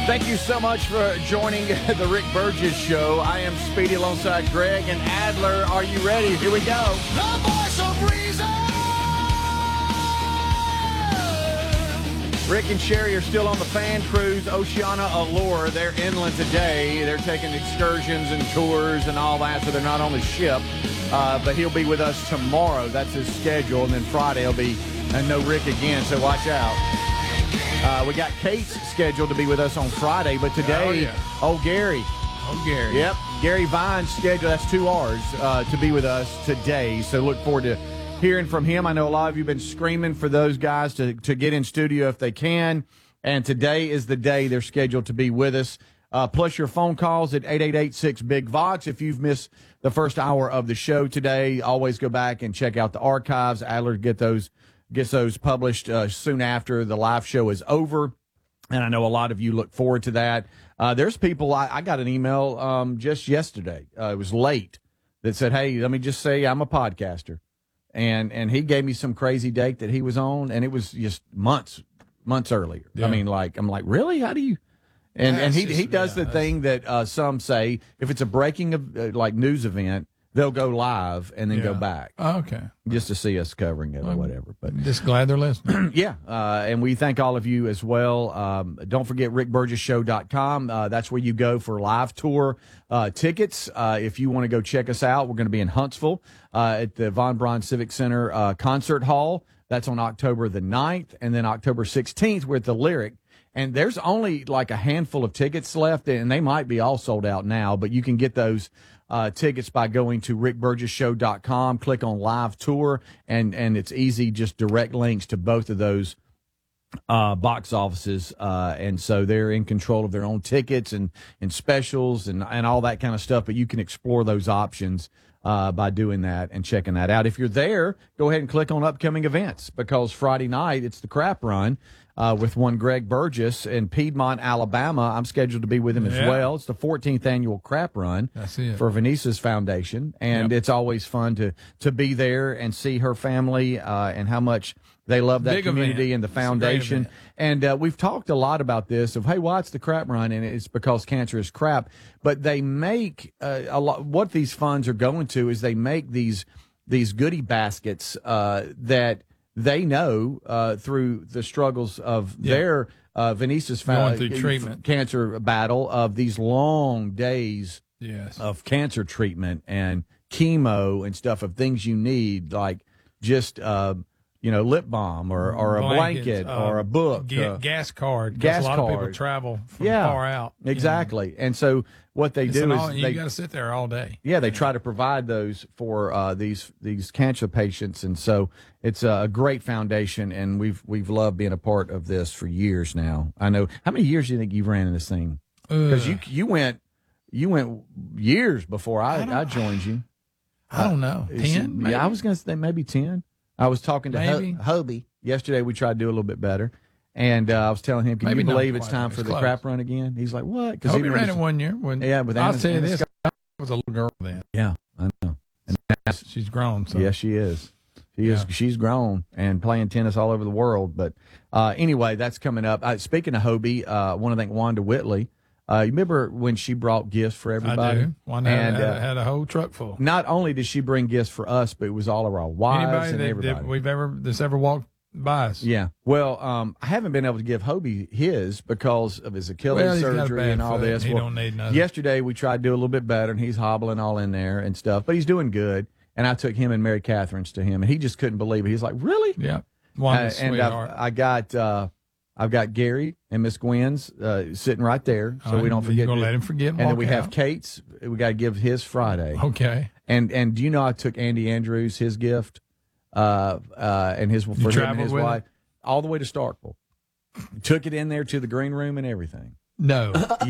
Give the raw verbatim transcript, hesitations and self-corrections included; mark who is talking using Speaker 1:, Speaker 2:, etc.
Speaker 1: Thank you so much for joining the Rick Burgess Show. I am Speedy alongside Greg and Adler. Are you ready? Here we go.
Speaker 2: The voice of reason.
Speaker 1: Rick and Sherry are still on the fan cruise, Oceana Allure. They're inland today. They're taking excursions and tours and all that, so they're not on the ship. Uh, but he'll be with us tomorrow. That's his schedule. And then Friday he'll be, and no Rick again, so watch out. Uh, we got Kate's scheduled to be with us on Friday, but today,
Speaker 3: oh, yeah.
Speaker 1: oh Gary.
Speaker 3: Oh, Gary.
Speaker 1: Yep, Gary Vine's scheduled, that's two R's, uh, to be with us today. So look forward to hearing from him. I know a lot of you have been screaming for those guys to, to get in studio if they can, and today is the day they're scheduled to be with us. Uh, plus your phone calls at eight eight eight six big vox. If you've missed the first hour of the show today, always go back and check out the archives. Adler get those gets those published uh, soon after the live show is over, and I know a lot of you look forward to that. Uh, there's people, I, I got an email um, just yesterday, uh, it was late, that said, hey, let me just say I'm a podcaster, and and he gave me some crazy date that he was on, and it was just months, months earlier. Yeah. I mean, like, I'm like, really? How do you? And
Speaker 3: yeah,
Speaker 1: and he
Speaker 3: just,
Speaker 1: he does
Speaker 3: yeah,
Speaker 1: the thing that uh, some say, if it's a breaking of uh, like news event, they'll go live and then
Speaker 3: yeah.
Speaker 1: go back.
Speaker 3: Oh, okay.
Speaker 1: Just to see us covering it
Speaker 3: well,
Speaker 1: or whatever. But
Speaker 3: just glad they're listening.
Speaker 1: yeah. Uh, and we thank all of you as well. Um, don't forget rick burgess show dot com. Uh, that's where you go for live tour uh, tickets. Uh, if you want to go check us out, we're going to be in Huntsville uh, at the Von Braun Civic Center uh, Concert Hall. That's on October the ninth. And then October sixteenth, we're at the Lyric. And there's only like a handful of tickets left, and they might be all sold out now, but you can get those uh, tickets by going to rick burgess show dot com, click on live tour, and, and it's easy, just direct links to both of those uh, box offices. Uh, and so they're in control of their own tickets and, and specials and, and all that kind of stuff, but you can explore those options uh, by doing that and checking that out. If you're there, go ahead and click on upcoming events, because Friday night it's the Crap Run. Uh, with one Greg Burgess in Piedmont, Alabama. I'm scheduled to be with him as
Speaker 3: yeah.
Speaker 1: well. It's the fourteenth annual Crap Run for Venice's Foundation, and yep. it's always fun to to be there and see her family uh, and how much they love that
Speaker 3: Big
Speaker 1: community
Speaker 3: event.
Speaker 1: and the foundation. And uh, we've talked a lot about this of, hey, why it's the Crap Run, and it's because cancer is crap. But they make uh, a lot. What these funds are going to is they make these these goodie baskets uh, that. They know uh, through the struggles of yeah. their uh, Venice's
Speaker 3: fa- treatment.
Speaker 1: cancer battle of these long days
Speaker 3: yes.
Speaker 1: of cancer treatment and chemo and stuff, of things you need, like just uh, you know, lip balm or, or a blanket uh, or a book,
Speaker 3: ga-
Speaker 1: uh,
Speaker 3: gas card.
Speaker 1: Gas
Speaker 3: a lot
Speaker 1: card.
Speaker 3: of people travel from
Speaker 1: yeah,
Speaker 3: far out.
Speaker 1: Exactly,
Speaker 3: You know.
Speaker 1: and so what they
Speaker 3: it's
Speaker 1: do is
Speaker 3: all, you
Speaker 1: they
Speaker 3: got to sit there all day.
Speaker 1: Yeah, they try to provide those for uh, these these cancer patients, and so it's a great foundation, and we've we've loved being a part of this for years now. I know. How many years do you think you've ran in this thing? Because you you went you went years before I, I, I joined you.
Speaker 3: I don't know. Ten?
Speaker 1: Yeah, I was going to say maybe ten. I was talking to
Speaker 3: maybe.
Speaker 1: Ho- Hobie yesterday. We tried to do a little bit better. And uh, I was telling him, can
Speaker 3: Maybe
Speaker 1: you believe it's
Speaker 3: quite.
Speaker 1: time
Speaker 3: It's
Speaker 1: for the
Speaker 3: close.
Speaker 1: Crap Run again? He's like, what?
Speaker 3: Because he ran it one year. When,
Speaker 1: yeah, with
Speaker 3: I'll
Speaker 1: Anna,
Speaker 3: tell you
Speaker 1: Anna
Speaker 3: this,
Speaker 1: Scott.
Speaker 3: I was a little girl then.
Speaker 1: Yeah, I know. And
Speaker 3: she's grown. So.
Speaker 1: Yes, she is. She
Speaker 3: yeah.
Speaker 1: is. She's grown and playing tennis all over the world. But uh, anyway, that's coming up. Uh, speaking of Hobie, uh, I want to thank Wanda Whitley. Uh, you remember when she brought gifts for everybody?
Speaker 3: I do. One
Speaker 1: and,
Speaker 3: had,
Speaker 1: uh,
Speaker 3: had a whole truck full.
Speaker 1: Not only did she bring gifts for us, but it was all of our wives
Speaker 3: Anybody
Speaker 1: and
Speaker 3: that,
Speaker 1: everybody.
Speaker 3: that we've ever that's ever walked by us.
Speaker 1: Yeah. Well, um, I haven't been able to give Hobie his because of his Achilles
Speaker 3: well, he's got a
Speaker 1: surgery
Speaker 3: bad
Speaker 1: and all
Speaker 3: foot.
Speaker 1: this.
Speaker 3: He
Speaker 1: well,
Speaker 3: don't need nothing.
Speaker 1: Yesterday we tried to do a little bit better, and he's hobbling all in there and stuff, but he's doing good. And I took him and Mary Catherine's to him, and he just couldn't believe it. He's like, "Really?"
Speaker 3: Yeah. One
Speaker 1: uh, and I've, I got uh, I've got Gary and Miss Gwen's uh, sitting right there, so
Speaker 3: right,
Speaker 1: we don't forget.
Speaker 3: You're gonna
Speaker 1: to,
Speaker 3: let him forget. And,
Speaker 1: and then we
Speaker 3: out.
Speaker 1: have Kate's. We got to give his Friday.
Speaker 3: Okay.
Speaker 1: And and do you know I took Andy Andrews his gift, uh, uh, and his for
Speaker 3: you
Speaker 1: him and his
Speaker 3: with
Speaker 1: wife,
Speaker 3: it?
Speaker 1: all the way to Starkville. Took it in there to the green room and everything.
Speaker 3: No.